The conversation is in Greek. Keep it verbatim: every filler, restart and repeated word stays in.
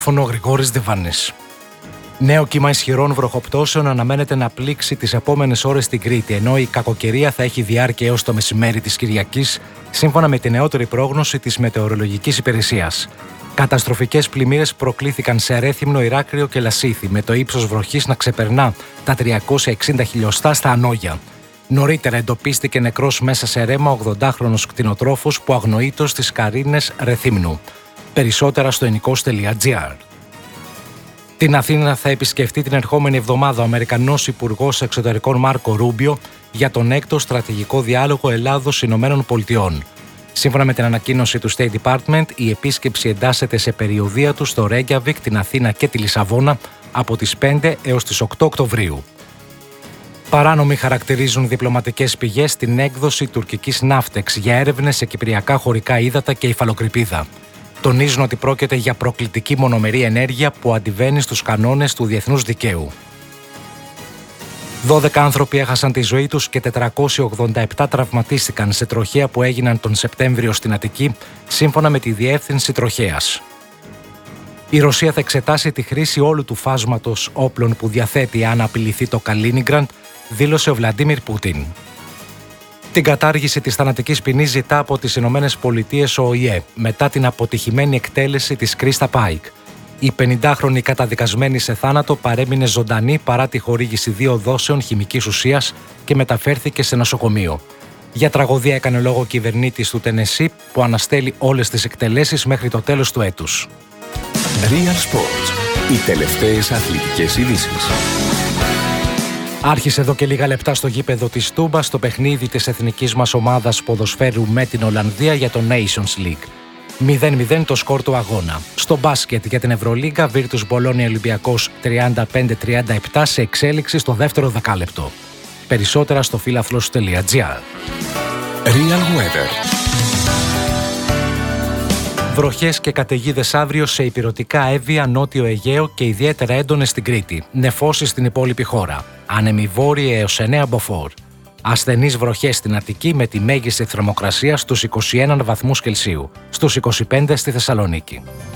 Φωνό Γρηγόρης Διβάνης. Νέο κύμα ισχυρών βροχοπτώσεων αναμένεται να πλήξει τις επόμενες ώρες στην Κρήτη, ενώ η κακοκαιρία θα έχει διάρκεια έως το μεσημέρι της Κυριακής, σύμφωνα με τη νεότερη πρόγνωση της Μετεωρολογικής Υπηρεσίας. Καταστροφικές πλημμύρες προκλήθηκαν σε Ρέθυμνο, Ηράκλειο και Λασίθι, με το ύψος βροχής να ξεπερνά τα τριακόσια εξήντα χιλιοστά στα Ανόγια. Νωρίτερα εντοπίστηκε νεκρός μέσα σε ρέμα ογδοντάχρονος κτηνοτρόφος που αγνοείτος στις Καρίνες Ρεθύμνου. Περισσότερα στο ενικός τελεία τζι άρ. Την Αθήνα θα επισκεφτεί την ερχόμενη εβδομάδα ο Αμερικανός Υπουργός Εξωτερικών Μάρκο Ρούμπιο για τον έκτο στρατηγικό διάλογο Ελλάδος-Ηνωμένων Πολιτειών. Σύμφωνα με την ανακοίνωση του State Department, η επίσκεψη εντάσσεται σε περιοδεία του στο Ρέγκιαβικ, την Αθήνα και τη Λισαβόνα από τις πέντε έως τις οκτώ Οκτωβρίου. Παράνομοι χαρακτηρίζουν διπλωματικές πηγές την έκδοση τουρκικής ναύτεξ για έρευνες σε κυπριακά χωρικά ύδατα και υφαλοκρηπίδα. Τονίζουν ότι πρόκειται για προκλητική μονομερή ενέργεια που αντιβαίνει στους κανόνες του διεθνούς δικαίου. δώδεκα άνθρωποι έχασαν τη ζωή τους και τετρακόσιοι ογδόντα επτά τραυματίστηκαν σε τροχαία που έγιναν τον Σεπτέμβριο στην Αττική, σύμφωνα με τη Διεύθυνση Τροχέας. Η Ρωσία θα εξετάσει τη χρήση όλου του φάσματος όπλων που διαθέτει αν απειληθεί το Καλίνιγκραντ, δήλωσε ο Βλαντίμιρ Πούτιν. Την κατάργηση της θανατικής ποινής ζητά από τις Ηνωμένες Πολιτείες ο Ο Η Ε μετά την αποτυχημένη εκτέλεση της Κρίστα Πάικ. Η πενηντάχρονη καταδικασμένη σε θάνατο παρέμεινε ζωντανή παρά τη χορήγηση δύο δόσεων χημικής ουσίας και μεταφέρθηκε σε νοσοκομείο. Για τραγωδία έκανε λόγο ο κυβερνήτης του Τενεσί που αναστέλει όλες τις εκτελέσεις μέχρι το τέλος του έτους. Real Sports. Οι τελευταίες αθλητικές ειδήσεις. Άρχισε εδώ και λίγα λεπτά στο γήπεδο της Τούμπας το παιχνίδι της εθνικής μας ομάδας ποδοσφαίρου με την Ολλανδία για το Nations League. μηδέν μηδέν το σκορ του αγώνα. Στο μπάσκετ για την Ευρωλίγκα, Βίρτους Μπολόνια Ολυμπιακός τριάντα πέντε τριάντα επτά σε εξέλιξη στο δεύτερο δεκάλεπτο. Περισσότερα στο φίλαθλος τελεία τζι άρ. Real Weather. Βροχές και καταιγίδες αύριο σε ηπειρωτικά Εύβοια, Νότιο Αιγαίο και ιδιαίτερα έντονες στην Κρήτη. Νεφώσεις στην υπόλοιπη χώρα. Άνεμοι βόρειοι έως εννέα μποφόρ. Ασθενείς βροχές στην Αττική με τη μέγιστη θερμοκρασία στους είκοσι ένα βαθμούς Κελσίου. Στους είκοσι πέντε στη Θεσσαλονίκη.